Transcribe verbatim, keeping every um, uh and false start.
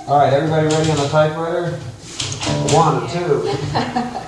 All right, everybody ready on the typewriter? One, two.